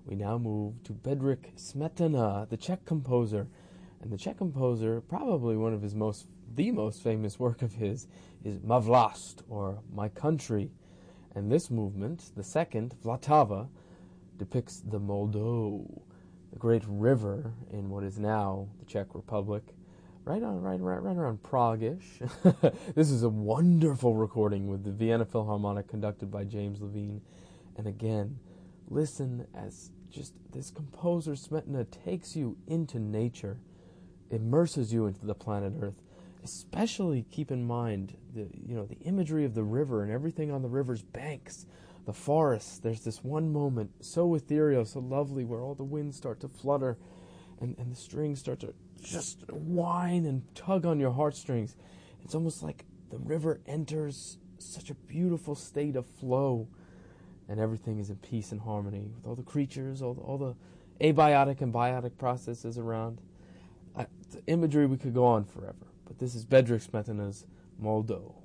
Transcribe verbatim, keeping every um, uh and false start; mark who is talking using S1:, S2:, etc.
S1: we now move to Bedřich Smetana, the Czech composer. And the Czech composer, probably one of his most, the most famous work of his, is Má vlast, or My Country. And this movement, the second, Vltava, depicts the Moldau, the great river in what is now the Czech Republic, right on, right, right, right around Prague-ish. This is a wonderful recording with the Vienna Philharmonic conducted by James Levine. And again, listen as just this composer Smetana takes you into nature, immerses you into the planet Earth. Especially keep in mind the you know the imagery of the river and everything on the river's banks, the forests. There's this one moment so ethereal, so lovely, where all the winds start to flutter, and, and the strings start to just whine and tug on your heartstrings. It's almost like the river enters such a beautiful state of flow, and everything is in peace and harmony with all the creatures, all the, all the abiotic and biotic processes around. I, the imagery, we could go on forever, but this is Bedřich Smetana's Moldau.